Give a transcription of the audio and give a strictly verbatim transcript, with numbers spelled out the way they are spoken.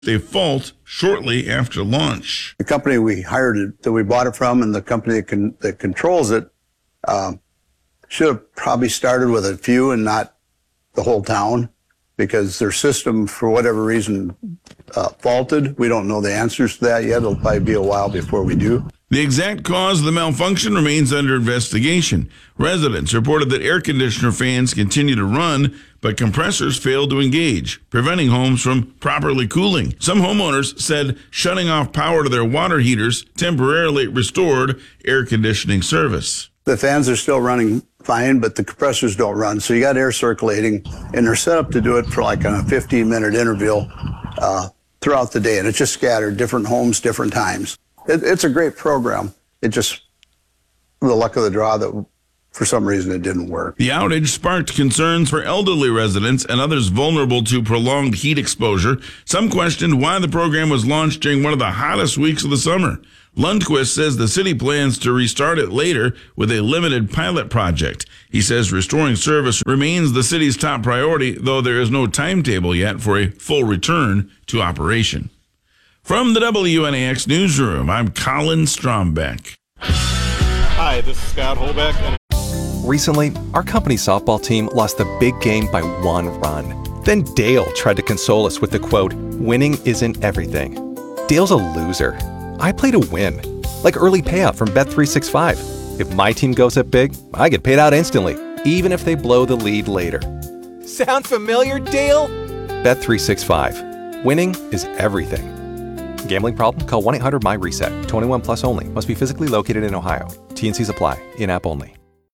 a fault shortly after launch. The company we hired it, that we bought it from, and the company that, can, that controls it uh, should have probably started with a few and not the whole town, because their system, for whatever reason, uh, faulted. We don't know the answers to that yet. It'll probably be a while before we do. The exact cause of the malfunction remains under investigation. Residents reported that air conditioner fans continue to run, but compressors failed to engage, preventing homes from properly cooling. Some homeowners said shutting off power to their water heaters temporarily restored air conditioning service. The fans are still running fine, but the compressors don't run. So you got air circulating, and they're set up to do it for like on a fifteen minute interval uh, throughout the day. And it's just scattered, different homes, different times. It, it's a great program. It just, the luck of the draw that for some reason it didn't work. The outage sparked concerns for elderly residents and others vulnerable to prolonged heat exposure. Some questioned why the program was launched during one of the hottest weeks of the summer. Lundquist says the city plans to restart it later with a limited pilot project. He says restoring service remains the city's top priority, though there is no timetable yet for a full return to operation. From the W N A X newsroom, I'm Colin Strombeck. Hi, this is Scott Holbeck. And Recently, our company softball team lost the big game by one run. Then Dale tried to console us with the quote, "Winning isn't everything." Dale's a loser. I play to win, like early payout from Bet three sixty-five. If my team goes up big, I get paid out instantly, even if they blow the lead later. Sound familiar, Dale? Bet three sixty-five. Winning is everything. Gambling problem? Call one eight hundred M Y RESET. twenty-one plus only. Must be physically located in Ohio. T and C's apply. In-app only.